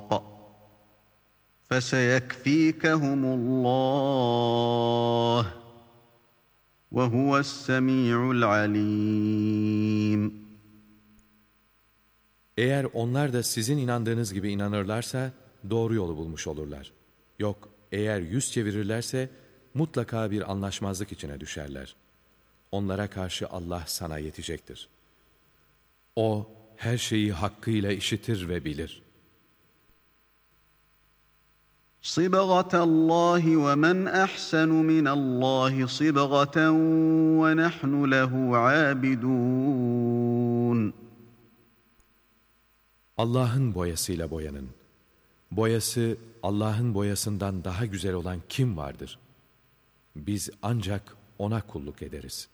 فَسَيَكْفِيكَهُمُ اللّٰهُ وَهُوَ السَّمِيعُ الْعَلِيمُ. Eğer onlar da sizin inandığınız gibi inanırlarsa doğru yolu bulmuş olurlar. Yok, eğer yüz çevirirlerse mutlaka bir anlaşmazlık içine düşerler. Onlara karşı Allah sana yetecektir. O her şeyi hakkıyla işitir ve bilir. صِبْغَةَ اللّٰهِ وَمَنْ أَحْسَنُ مِنَ اللّٰهِ صِبْغَةً وَنَحْنُ لَهُ عَابِدُونَ. Allah'ın boyasıyla boyanın. Boyası Allah'ın boyasından daha güzel olan kim vardır? Biz ancak O'na kulluk ederiz.